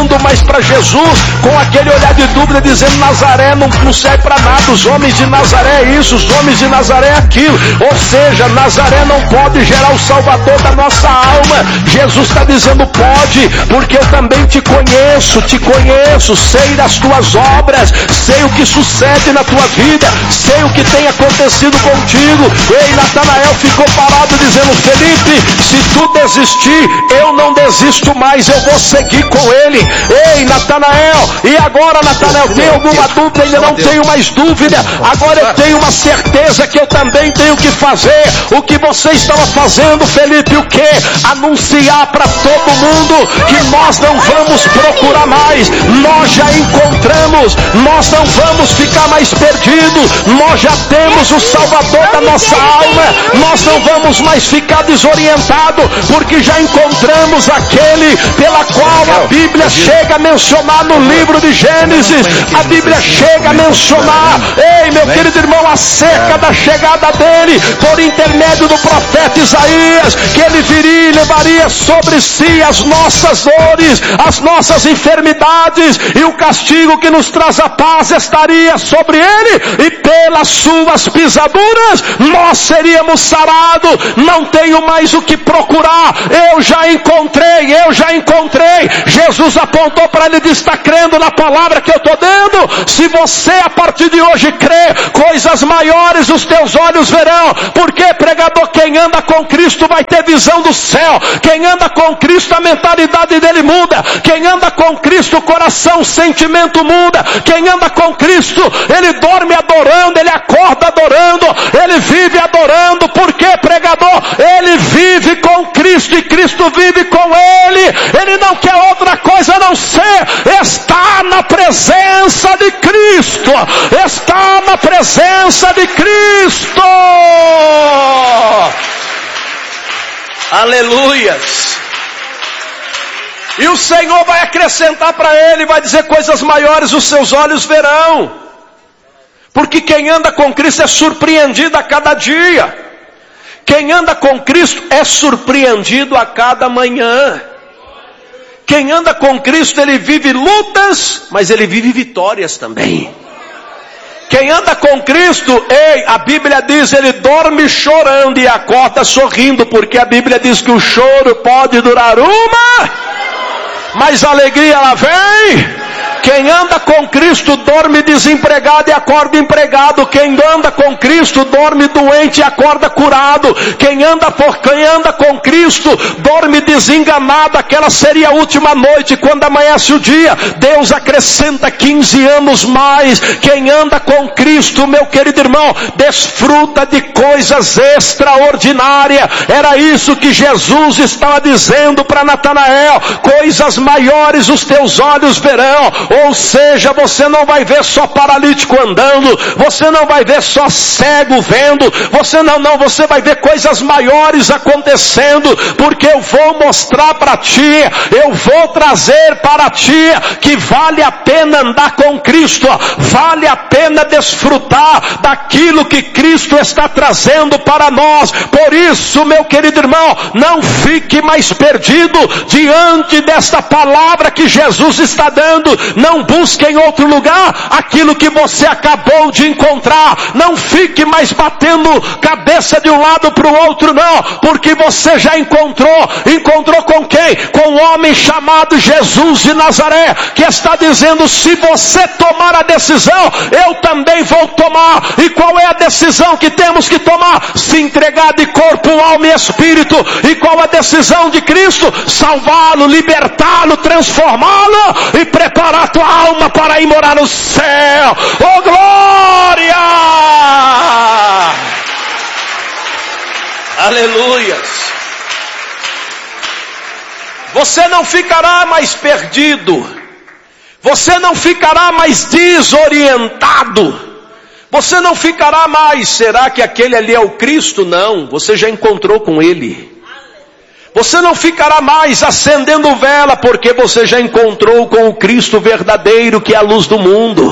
olhando mais para Jesus com aquele olhar de dúvida, dizendo: Nazaré não serve para nada, os homens de Nazaré é isso, os homens de Nazaré é aquilo. Ou seja, Nazaré não pode gerar o Salvador da nossa alma. Jesus está dizendo: pode, porque eu também te conheço, sei das tuas obras, sei o que sucede na tua vida, sei o que tem acontecido contigo. Ei, Natanael ficou parado dizendo: Felipe, se tu desistir, eu não desisto mais, eu vou seguir com ele. Ei, Natanael, e agora, Natanael, tem alguma dúvida? Ainda não tenho mais dúvida, agora eu tenho uma certeza que eu também tenho que fazer o que você estava fazendo, Felipe. O que? Anunciar para todo mundo que nós não vamos procurar mais, nós já encontramos, nós não vamos ficar mais perdidos, nós já temos o Salvador da nossa alma, nós não vamos mais ficar desorientados, porque já encontramos aquele pela qual a Bíblia chega a mencionar no livro de Gênesis. A Bíblia chega a mencionar, ei, meu querido irmão, acerca da chegada dele por intermédio do profeta Isaías, que ele viria e levaria sobre si as nossas dores, as nossas enfermidades, e o castigo que nos traz a paz estaria sobre ele, e pelas suas pisaduras nós seríamos sarados. Não tenho mais o que procurar, eu já encontrei. Jesus apontou para ele e disse: está crendo na palavra que eu estou dando? Se você a partir de hoje crê, coisas maiores os teus olhos verão. Porque, pregador, quem anda com Cristo vai ter visão do céu. Quem anda com Cristo, a mentalidade dele muda. Quem anda com Cristo, o coração, o sentimento muda. Quem anda com Cristo, ele dorme adorando, ele acorda adorando, ele vive adorando. Por quê, pregador? Ele vive com Cristo e Cristo vive com ele. Ele não quer outra coisa a não ser estar na presença de Cristo. Estar na presença de Cristo. Aleluias. E o Senhor vai acrescentar para ele, vai dizer: coisas maiores os seus olhos verão. Porque quem anda com Cristo é surpreendido a cada dia. Quem anda com Cristo é surpreendido a cada manhã. Quem anda com Cristo, ele vive lutas, mas ele vive vitórias também. Quem anda com Cristo, ei, a Bíblia diz, ele dorme chorando e acorda sorrindo, porque a Bíblia diz que o choro pode durar uma, mas a alegria ela vem. Quem anda com Cristo dorme desempregado e acorda empregado. Quem anda com Cristo dorme doente e acorda curado. Quem anda com Cristo dorme desenganado. Aquela seria a última noite, quando amanhece o dia, Deus acrescenta 15 anos mais. Quem anda com Cristo, meu querido irmão, desfruta de coisas extraordinárias. Era isso que Jesus estava dizendo para Natanael: coisas maiores os teus olhos verão. Ou seja, você não vai ver só paralítico andando, você não vai ver só cego vendo, você vai ver coisas maiores acontecendo, porque eu vou mostrar para ti, eu vou trazer para ti que vale a pena andar com Cristo, vale a pena desfrutar daquilo que Cristo está trazendo para nós. Por isso, meu querido irmão, não fique mais perdido diante desta palavra que Jesus está dando. Não busque em outro lugar aquilo que você acabou de encontrar. Não fique mais batendo cabeça de um lado para o outro, não, porque você já encontrou. Encontrou com quem? Com um homem chamado Jesus de Nazaré, que está dizendo: se você tomar a decisão, eu também vou tomar. E qual é a decisão que temos que tomar? Se entregar de corpo, alma e espírito. E qual a decisão de Cristo? Salvá-lo, libertá-lo, transformá-lo e preparar a tua alma para ir morar no céu. Oh, glória! Aleluias! Você não ficará mais perdido, você não ficará mais desorientado, você não ficará mais: será que aquele ali é o Cristo? Não, você já encontrou com ele. Você não ficará mais acendendo vela, porque você já encontrou com o Cristo verdadeiro, que é a luz do mundo.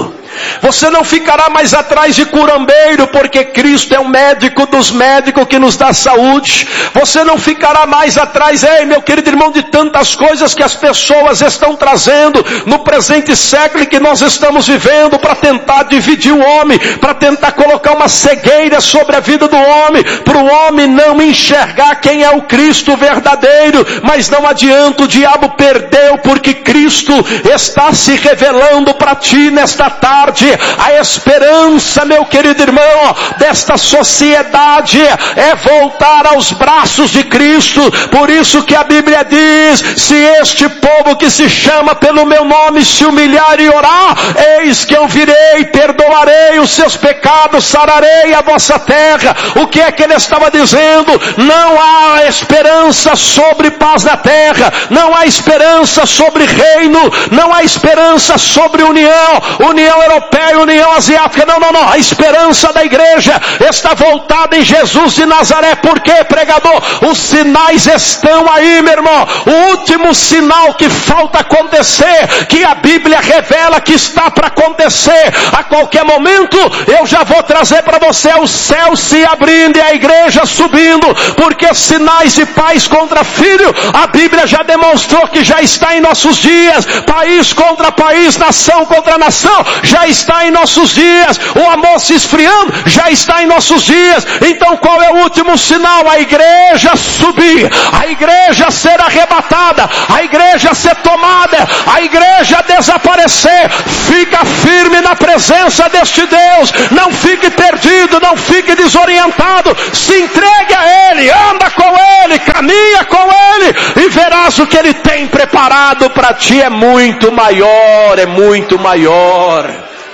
Você não ficará mais atrás de curambeiro, porque Cristo é o médico dos médicos que nos dá saúde. Você não ficará mais atrás, ei meu querido irmão, de tantas coisas que as pessoas estão trazendo no presente século que nós estamos vivendo para tentar dividir o homem, para tentar colocar uma cegueira sobre a vida do homem, para o homem não enxergar quem é o Cristo verdadeiro. Mas não adianta, o diabo perdeu, porque Cristo está se revelando para ti nesta tarde. A esperança, meu querido irmão, desta sociedade é voltar aos braços de Cristo. Por isso que a Bíblia diz: se este povo que se chama pelo meu nome se humilhar e orar, eis que eu virei, perdoarei os seus pecados, sararei a vossa terra. O que é que ele estava dizendo? Não há esperança sobre paz na terra, não há esperança sobre reino, não há esperança sobre União Europeia, União Asiática, não, a esperança da igreja está voltada em Jesus de Nazaré. Por quê, pregador? Os sinais estão aí, meu irmão. O último sinal que falta acontecer, que a Bíblia revela que está para acontecer a qualquer momento, eu já vou trazer para você: o céu se abrindo e a igreja subindo, porque sinais de pais contra filho, a Bíblia já demonstrou que já está em nossos dias. País contra país, nação contra nação, já está em nossos dias. O amor se esfriando, já está em nossos dias. Então qual é o último sinal? A igreja subir, a igreja ser arrebatada, a igreja ser tomada, a igreja desaparecer. Fica firme na presença deste Deus, não fique perdido, não fique desorientado, se entregue a Ele, anda com Ele, caminha com Ele, e verás o que Ele tem preparado para ti. É muito maior, é muito maior.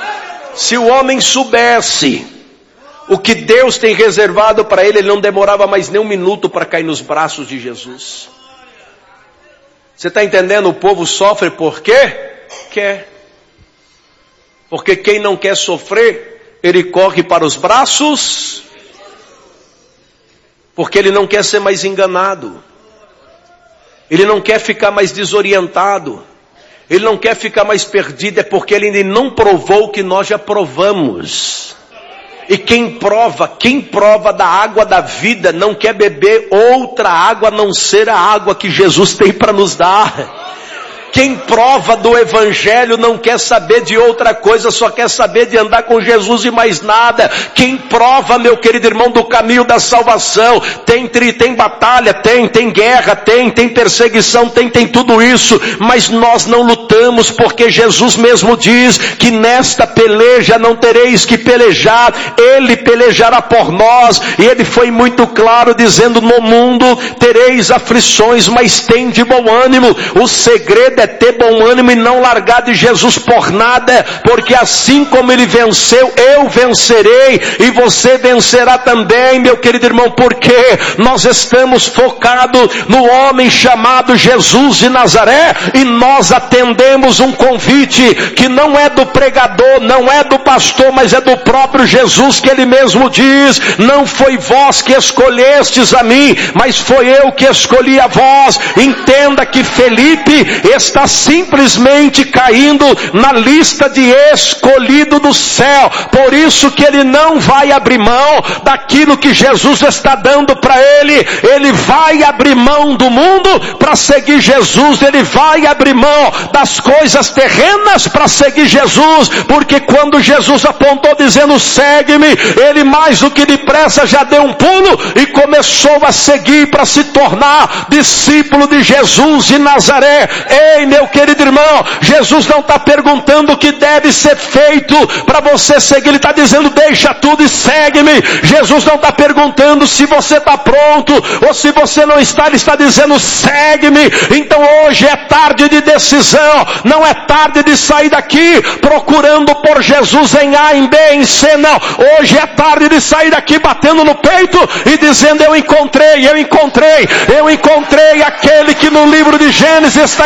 Se o homem soubesse o que Deus tem reservado para ele, ele não demorava mais nem um minuto para cair nos braços de Jesus. Você está entendendo? O povo sofre por quê? Quer. Porque quem não quer sofrer, ele corre para os braços, porque ele não quer ser mais enganado, ele não quer ficar mais desorientado, ele não quer ficar mais perdido. É porque ele ainda não provou o que nós já provamos. E quem prova da água da vida não quer beber outra água a não ser a água que Jesus tem para nos dar. Quem prova do Evangelho não quer saber de outra coisa, só quer saber de andar com Jesus e mais nada. Quem prova, meu querido irmão, do caminho da salvação, tem batalha, tem guerra, tem perseguição, tem tudo isso, mas nós não lutamos, porque Jesus mesmo diz que nesta peleja não tereis que pelejar, Ele pelejará por nós. E Ele foi muito claro dizendo: no mundo tereis aflições, mas tem de bom ânimo. O segredo é ter bom ânimo e não largar de Jesus por nada, porque assim como Ele venceu, eu vencerei, e você vencerá também, meu querido irmão, porque nós estamos focados no homem chamado Jesus de Nazaré, e nós atendemos um convite que não é do pregador, não é do pastor, mas é do próprio Jesus, que Ele mesmo diz: não foi vós que escolhestes a mim, mas foi eu que escolhi a vós. Entenda que Felipe está simplesmente caindo na lista de escolhido do céu. Por isso que ele não vai abrir mão daquilo que Jesus está dando para ele. Ele vai abrir mão do mundo para seguir Jesus. Ele vai abrir mão das coisas terrenas para seguir Jesus, porque quando Jesus apontou dizendo: segue-me, ele mais do que depressa já deu um pulo e começou a seguir para se tornar discípulo de Jesus de Nazaré. Ei, meu querido irmão, Jesus não está perguntando o que deve ser feito para você seguir. Ele está dizendo: deixa tudo e segue-me. Jesus não está perguntando se você está pronto ou se você não está. Ele está dizendo: segue-me. Então hoje é tarde de decisão, não é tarde de sair daqui procurando por Jesus em A, em B, em C, não. Hoje é tarde de sair daqui batendo no peito e dizendo: eu encontrei aquele que no livro de Gênesis está escrito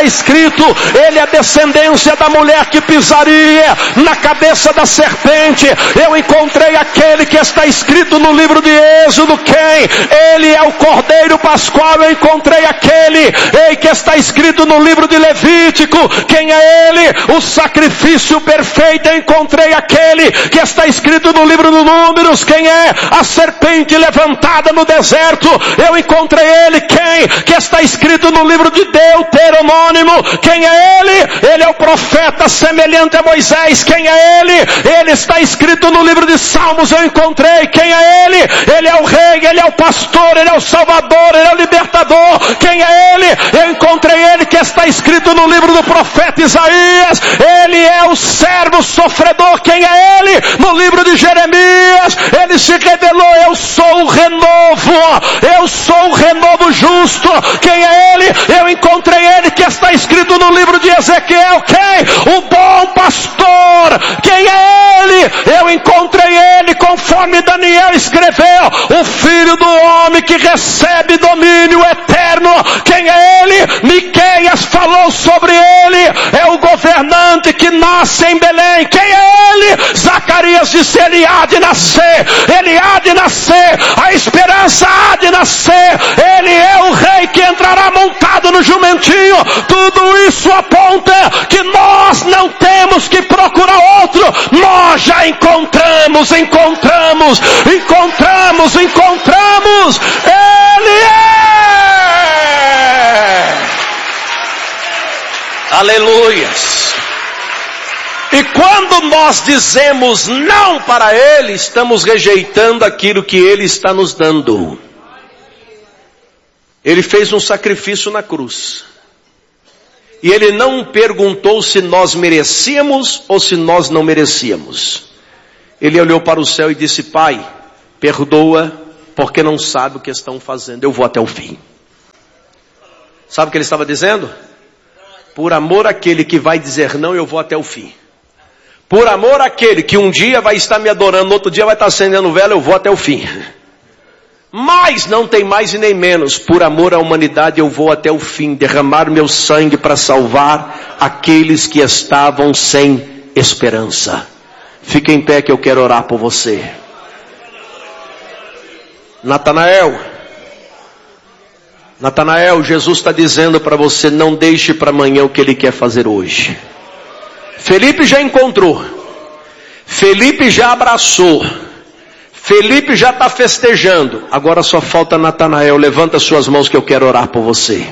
escrito, ele é descendência da mulher que pisaria na cabeça da serpente. Eu encontrei aquele que está escrito no livro de Êxodo, quem? Ele é o Cordeiro Pascual. Eu encontrei aquele que está escrito no livro de Levítico, quem é ele? O sacrifício perfeito. Eu encontrei aquele que está escrito no livro do Números, quem é? A serpente levantada no deserto. Eu encontrei ele, quem? Que está escrito no livro de Deuteronômio, quem é ele? Ele é o profeta semelhante a Moisés, quem é ele? Ele está escrito no livro de Salmos. Eu encontrei, quem é ele? Ele é o rei, ele é o pastor, ele é o salvador, ele é o libertador, quem é ele? Eu encontrei ele que está escrito no livro do profeta Isaías, ele é o servo sofredor, quem é ele? No livro de Jeremias, ele se revelou, eu sou o renovo, eu sou o renovo justo, quem é ele? Eu encontrei ele que está escrito no livro de Ezequiel, quem? O bom pastor, quem é ele? Eu encontrei ele conforme Daniel escreveu, o filho do homem que recebe domínio eterno, quem é ele? Miqueias falou sobre ele, é o governante que nasce em Belém, quem é ele? Zacarias disse, ele há de nascer, ele há de nascer, a esperança há de nascer, ele é o rei que entrará montado no jumentinho. Tudo isso aponta que nós não temos que procurar outro, nós já encontramos, ele é! Aleluias! E quando nós dizemos não para ele, estamos rejeitando aquilo que ele está nos dando. Ele fez um sacrifício na cruz. E ele não perguntou se nós merecíamos ou se nós não merecíamos. Ele olhou para o céu e disse, Pai, perdoa, porque não sabe o que estão fazendo. Eu vou até o fim. Sabe o que ele estava dizendo? Por amor àquele que vai dizer não, eu vou até o fim. Por amor àquele que um dia vai estar me adorando, no outro dia vai estar acendendo vela, eu vou até o fim. Mas não tem mais e nem menos. Por amor à humanidade eu vou até o fim, derramar meu sangue para salvar aqueles que estavam sem esperança. Fique em pé que eu quero orar por você. Natanael, Jesus está dizendo para você, não deixe para amanhã o que ele quer fazer hoje. Felipe já encontrou, Felipe já abraçou, Felipe já está festejando, agora só falta Natanael. Levanta suas mãos que eu quero orar por você.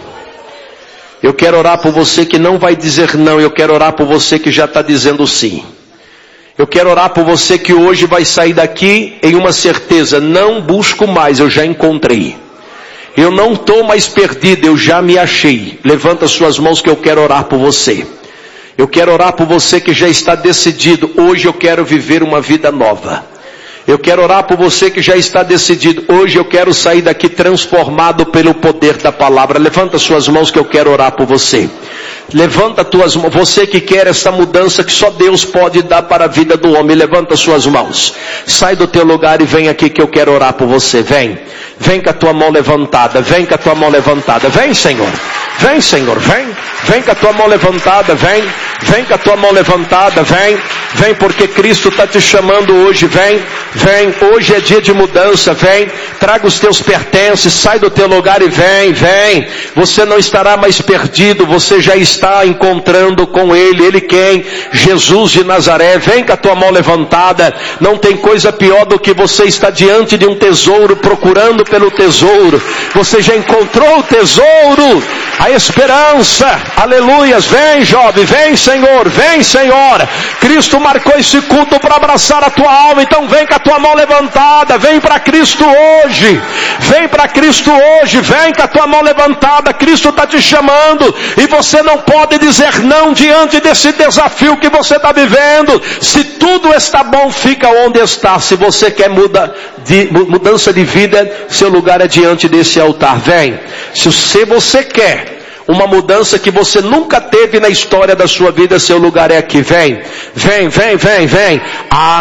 Eu quero orar por você que não vai dizer não, eu quero orar por você que já está dizendo sim. Eu quero orar por você que hoje vai sair daqui em uma certeza, não busco mais, eu já encontrei. Eu não estou mais perdido, eu já me achei. Levanta suas mãos que eu quero orar por você. Eu quero orar por você que já está decidido, hoje eu quero viver uma vida nova. Eu quero orar por você que já está decidido, hoje eu quero sair daqui transformado pelo poder da palavra. Levanta suas mãos que eu quero orar por você. Levanta tuas mãos, você que quer essa mudança que só Deus pode dar para a vida do homem, levanta suas mãos. Sai do teu lugar e vem aqui que eu quero orar por você, vem. Vem com a tua mão levantada, vem com a tua mão levantada, vem Senhor, vem com a tua mão levantada, vem com a tua mão levantada, vem porque Cristo está te chamando hoje, vem, hoje é dia de mudança, vem, traga os teus pertences, sai do teu lugar e vem, você não estará mais perdido, você já está encontrando com Ele quem? Jesus de Nazaré. Vem com a tua mão levantada, não tem coisa pior do que você estar diante de um tesouro, procurando pelo tesouro, você já encontrou o tesouro, a esperança, aleluias, vem jovem, vem Senhor, Cristo marcou esse culto para abraçar a tua alma, então vem com a tua mão levantada, vem para Cristo hoje, vem com a tua mão levantada, Cristo está te chamando, e você não pode dizer não diante desse desafio que você está vivendo. Se tudo está bom, fica onde está. Se você quer mudança de vida, seu lugar é diante desse altar, vem. Se você quer uma mudança que você nunca teve na história da sua vida, seu lugar é aqui, vem.